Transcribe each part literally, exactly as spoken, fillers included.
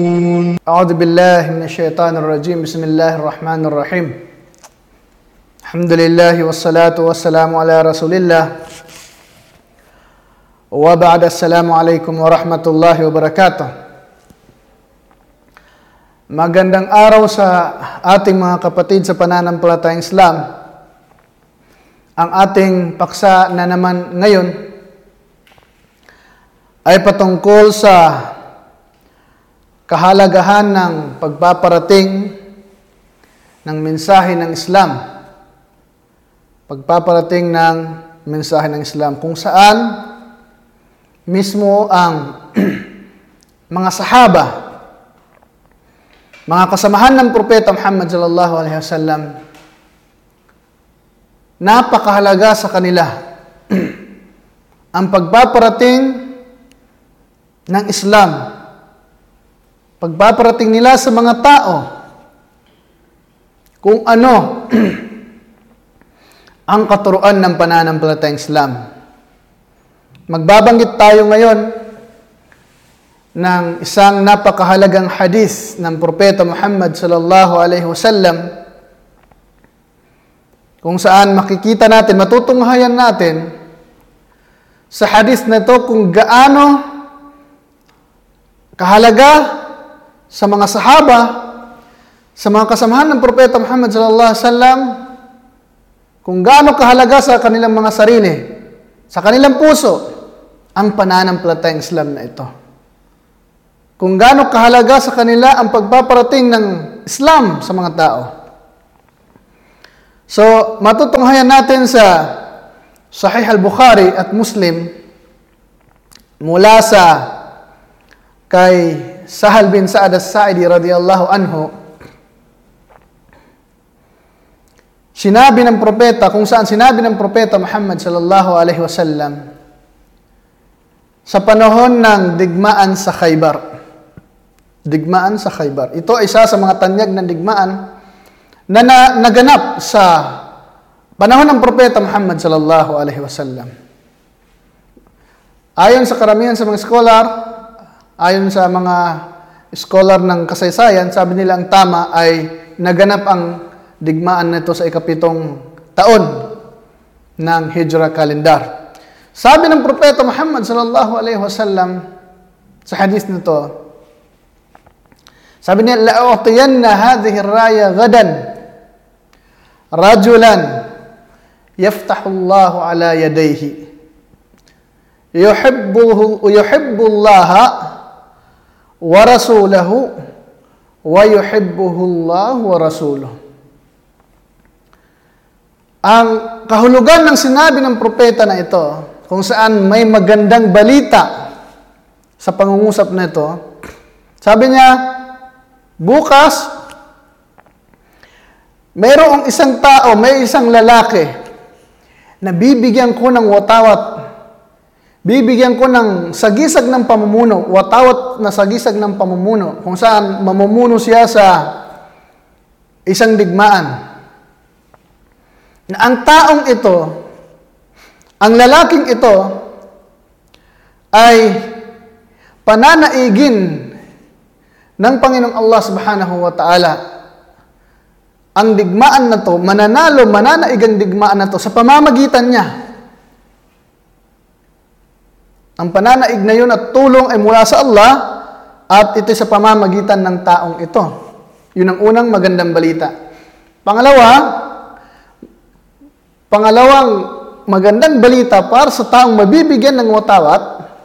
أعوذ بالله من الشيطان الرجيم بسم الله الرحمن الرحيم الحمد لله والصلاة والسلام على رسول الله وبعد السلام عليكم ورحمة الله وبركاته. Magandang araw sa ating mga kapatid sa pananampalatayang Islam. Ang ating paksa na naman ngayon ay patungkol sa kahalagahan ng pagpaparating ng mensahe ng Islam. Pagpaparating ng mensahe ng Islam kung saan mismo ang mga sahaba, mga kasamahan ng Propeta Muhammad sallallahu alaihi wasallam, napakahalaga sa kanila ang pagpaparating ng Islam. Pagpaparating nila sa mga tao kung ano ang katuruan ng pananampalatayang Islam. Magbabanggit tayo ngayon ng isang napakahalagang hadith ng Propeta Muhammad sallallahu alaihi wasallam kung saan makikita natin, matutunghayan natin sa hadith na ito kung gaano kahalaga sa mga sahaba, sa mga kasamahan ng Propeta Muhammad sallallahu alaihi wasallam, kung gaano kahalaga sa kanilang mga sarili, sa kanilang puso, ang pananampalatayang Islam na ito. Kung gaano kahalaga sa kanila ang pagpaparating ng Islam sa mga tao. So, matutunghayan natin sa Sahih al-Bukhari at Muslim mula sa kay Sahal bin Sa'ad as-Sa'idi radiyallahu anhu, sinabi ng propeta, kung saan sinabi ng propeta Muhammad sallallahu alaihi wasallam sa panahon ng digmaan sa Khaybar. Digmaan sa Khaybar. Ito ay isa sa mga tanyag ng digmaan na, na naganap sa panahon ng propeta Muhammad sallallahu alaihi wasallam. Ayon sa karamihan sa mga scholar, ayon sa mga scholar ng kasaysayan, sabi nila ang tama ay naganap ang digmaan nito sa ikapitong taon ng Hijra calendar. Sabi ng Propeta Muhammad sallallahu alaihi wasallam sa hadith nito, sabi niya, la'u'tiyanna hadhihi ar-raya gadan rajulan yaftahu Allahu ala yadayhi yuhibbuhu yuhibbu Allaha wa rasulahu wa yuhibbuhu Allah wa rasuluhu. Ang kahulugan ng sinabi ng propeta na ito, kung saan may magandang balita sa pangungusap na ito, sabi niya, bukas mayroong isang tao, may isang lalaki na bibigyan ko ng watawat, bibigyan ko ng sagisag ng pamumuno, watawat na sagisag ng pamumuno, kung saan mamumuno siya sa isang digmaan. Na ang taong ito, ang lalaking ito, ay pananaigin ng Panginoong Allah subhanahu wa ta'ala. Ang digmaan na to, mananalo, mananaigang digmaan na to sa pamamagitan niya. Ang pananaig na yun at tulong ay mula sa Allah at ito sa pamamagitan ng taong ito. Yun ang unang magandang balita. Pangalawa, pangalawang magandang balita para sa taong mabibigyan ng watawat,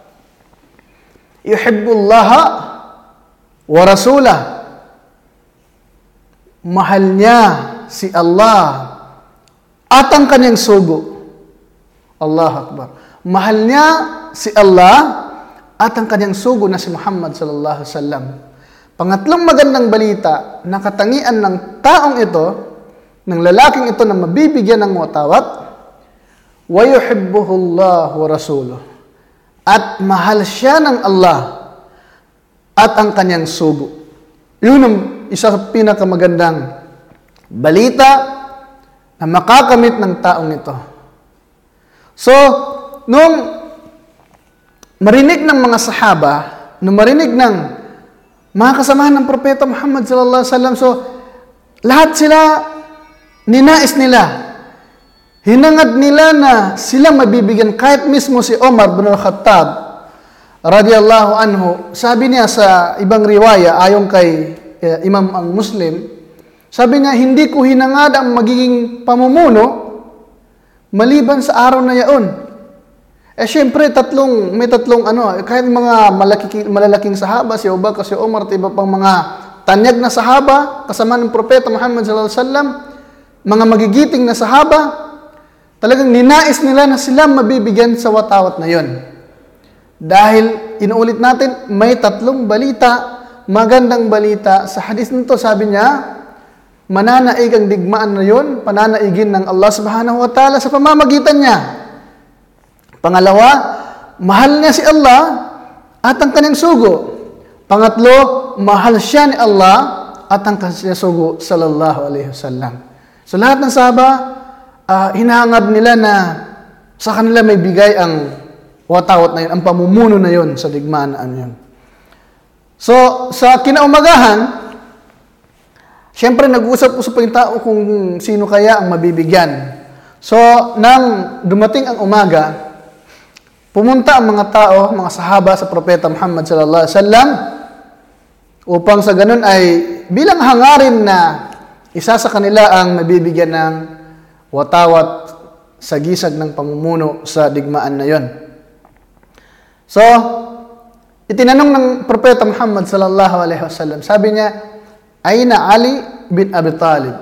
yuhibbullaha wa rasulah. Mahal niya si Allah at ang kanyang sugo. Allahu Akbar. Mahal niya si Allah at ang kanyang sugo na si Muhammad sallallahu alaihi wasallam. Pangatlong magandang balita na katangian ng taong ito, ng lalaking ito na mabibigyan ng watawat, wa yuhibbuhu Allah wa rasuluhu. At mahal siya ng Allah at ang kanyang sugo. Yun ang isa sa pinakamagandang balita na makakamit ng taong ito. So, nung marinig ng mga sahaba, nung marinig ng mga kasamahan ng Propeta Muhammad sallallahu alaihi wasallam. So, lahat sila, ninais nila, hinangad nila na sila mabibigyan. Kahit mismo si Omar bin al-Khattab, radiyallahu anhu, sabi niya sa ibang riwaya, ayon kay uh, Imam ang Muslim, sabi niya, hindi ko hinangad ang magiging pamumuno maliban sa araw na yaon. Eh syempre, tatlong, may tatlong ano, kahit mga malaki, malalaking sahaba, si Abu Bakr, si Umar, at iba pang mga tanyag na sahaba, kasama ng Propeta Muhammad sallallahu alaihi wasallam, mga magigiting na sahaba, talagang ninais nila na sila mabibigyan sa watawat na yon. Dahil, inuulit natin, may tatlong balita, magandang balita. Sa hadis nito, sabi niya, mananaig ang digmaan na yon, pananaigin ng Allah subhanahu wa ta'ala sa pamamagitan niya. Pangalawa, mahal niya si Allah at ang kanyang sugo. Pangatlo, mahal siya ni Allah at ang kanyang sugo sallallahu alaihi wasallam. So lahat ng sahaba, uh, hinahangad nila na sa kanila may bigay ang watawat na yun, ang pamumuno na yun sa digmaan na yun. So sa kinaumagahan, siyempre nag-usap-usap pa yung tao kung sino kaya ang mabibigyan. So nang dumating ang umaga, pumunta ang mga tao, mga sahaba sa Propeta Muhammad sallallahu alaihi wasallam upang sa ganun ay bilang hangarin na isa sa kanila ang mabibigyan ng watawat sa gisag ng pamumuno sa digmaan na yon. So, itinanong ng Propeta Muhammad sallallahu alaihi wasallam, sabi niya, Aina Ali bin Abi Talib?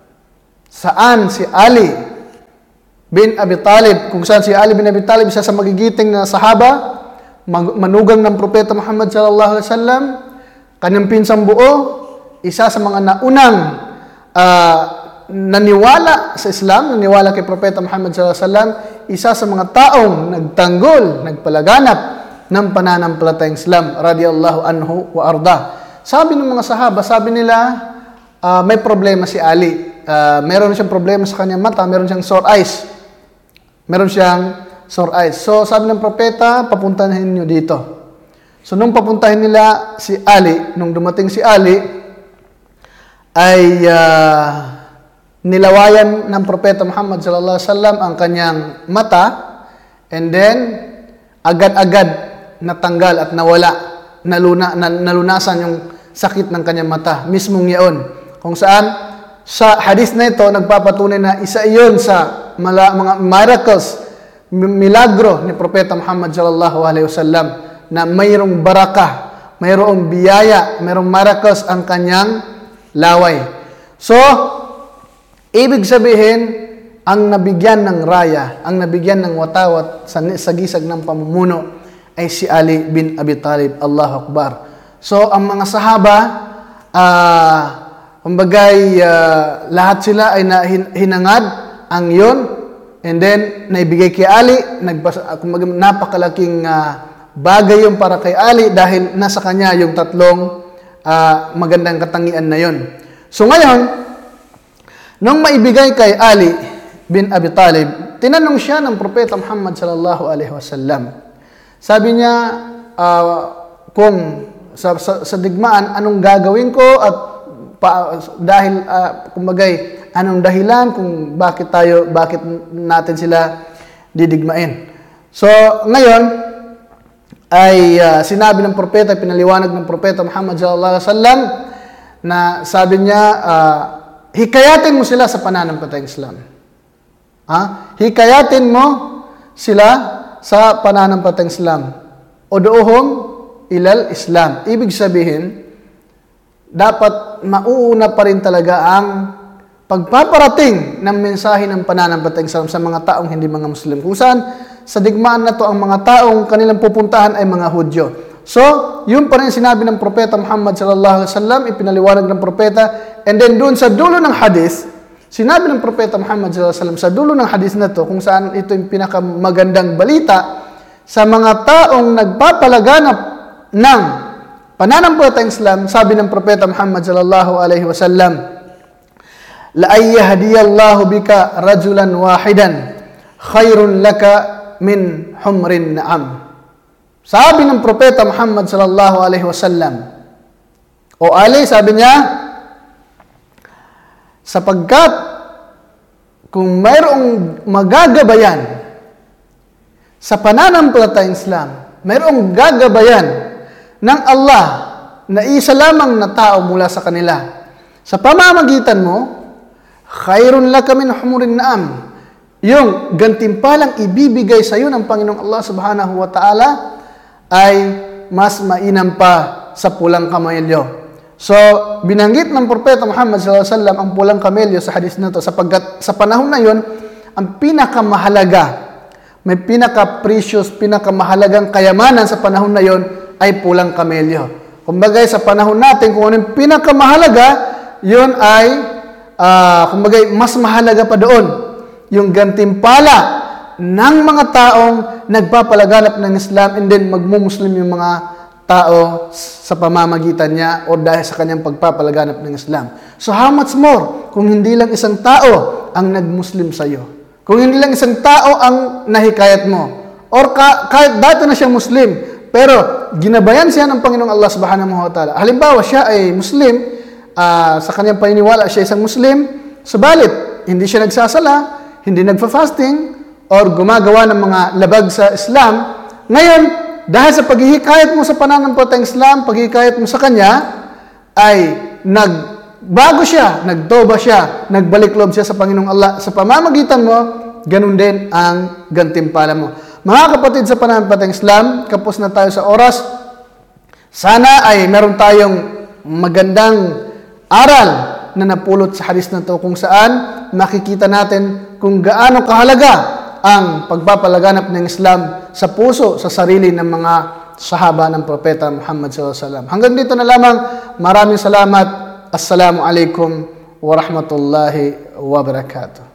Saan si Ali bin Abi Talib? Kung saan si Ali bin Abi Talib, isa sa magigiting na sahaba, manugang ng Propeta Muhammad sallallahu alaihi wasallam, kanyang pinsang buo, isa sa mga naunang uh, naniwala sa Islam, naniwala kay Propeta Muhammad sallallahu alaihi wasallam, isa sa mga taong nagtanggol, nagpalaganap ng pananampalatayang Islam, radiyallahu anhu wa arda. Sabi ng mga sahaba, sabi nila, uh, may problema si Ali. Uh, meron siyang problema sa kanyang mata, meron siyang sore eyes. Meron siyang sore eyes. So, sabi ng propeta, papuntahin niyo dito. So, nung papuntahin nila si Ali, nung dumating si Ali, ay uh, nilawayan ng Propeta Muhammad sallallahu alaihi wasallam ang kanyang mata, and then, agad-agad natanggal at nawala, naluna, nalunasan yung sakit ng kanyang mata, mismong yaon. Kung saan, sa hadis na ito, nagpapatunay na isa iyon sa mala, mga miracles, milagro ni Propeta Muhammad sallallahu alaihi wasallam na mayroong baraka, mayroong biyaya, mayroong miracles ang kanyang laway. So, ibig sabihin, ang nabigyan ng raya, ang nabigyan ng watawat sa, sa gisag ng pamumuno ay si Ali bin Abi Talib. Allahu Akbar. So, ang mga sahaba, ah, uh, kumbagay, uh, lahat sila ay hinangad ang yon, and then naibigay kay Ali. Nagbasa, kumbaga, napakalaking uh, bagay yung para kay Ali dahil nasa kanya yung tatlong uh, magandang katangian na yon. So ngayon, nung maibigay kay Ali bin Abi Talib, tinanong siya ng Propeta Muhammad sallallahu alaihi wasallam. Sabi niya, uh, kung sa, sa, sa digmaan, anong gagawin ko at Pa, dahil uh, kumbagay anong dahilan kung bakit tayo bakit natin sila didigmain. So ngayon ay uh, sinabi ng propeta, pinaliwanag ng Propeta Muhammad sallallahu alaihi wasallam na sabi niya, uh, hikayatin mo sila sa pananampalatayang Islam. Ha? Hikayatin mo sila sa pananampalatayang Islam. Ud'uhum ilal Islam. Ibig sabihin, dapat mauuna pa rin talaga ang pagpaparating ng mensahe ng pananampalatayang Islam sa mga taong hindi mga Muslim. Kung saan, sa digmaan na to, ang mga taong kanilang pupuntahan ay mga Hudyo. So, yun pa rin sinabi ng Propeta Muhammad sallallahu alaihi wasallam, ipinaliwanag ng Propeta, and then doon sa dulo ng hadis, sinabi ng Propeta Muhammad sallallahu alaihi wasallam sa dulo ng hadis na to, kung saan ito yung pinakamagandang balita sa mga taong nagpapalaganap ng pananampalatayang Islam, sabi ng Propeta Muhammad sallallahu alaihi wasallam, la ayyahdiyallahu bika rajulan wahidan khairun laka min humrin na'am. Sabi ng Propeta Muhammad sallallahu alaihi wasallam, O Ali, sabi niya, sapagkat kung mayroong magagabayan sa pananampalatayang Islam, mayroong gagabayan ng Allah na isa lamang na tao mula sa kanila, sa pamamagitan mo, khairun laka min humurin na'am, yung gantimpalang ibibigay sa iyo ng Panginoong Allah subhanahu wa ta'ala ay mas mainam pa sa pulang kamelyo. So, binanggit ng Propeta Muhammad sallallahu alaihi wasallam ang pulang kamelyo sa hadis na to sapagkat sa panahon na yon, ang pinakamahalaga, may pinaka-precious, pinakamahalagang kayamanan sa panahon na yon ay pulang kamelyo. Kumbaga sa panahon natin, kung ano yung pinakamahalaga, yun ay, uh, kumbaga mas mahalaga pa doon, yung gantimpala ng mga taong nagpapalaganap ng Islam and then magmumuslim yung mga tao sa pamamagitan niya o dahil sa kanyang pagpapalaganap ng Islam. So how much more kung hindi lang isang tao ang nagmuslim sa iyo? Kung hindi lang isang tao ang nahikayat mo, or ka, kahit dati na siya Muslim, pero ginabayan siya ng Panginoong Allah subhanahu wa ta'ala. Halimbawa, siya ay Muslim, uh, sa kanyang paniniwala siya isang Muslim, subalit, hindi siya nagsasala, hindi nagfa-fasting, or gumagawa ng mga labag sa Islam. Ngayon, dahil sa paghihikayat mo sa pananampalatayang Islam, paghihikayat mo sa kanya, ay nagbago siya, nagtoba siya, nagbalik loob siya sa Panginoong Allah. Sa pamamagitan mo, ganun din ang gantimpala mo. Mga kapatid sa pananampalatayang Islam, kapos na tayo sa oras. Sana ay meron tayong magandang aral na napulot sa hadis na to kung saan makikita natin kung gaano kahalaga ang pagpapalaganap ng Islam sa puso, sa sarili ng mga sahaba ng Propeta Muhammad sallallahu alaihi wasallam. Hanggang dito na lamang. Maraming salamat. Assalamu alaikum wa rahmatullahi wa barakatuh.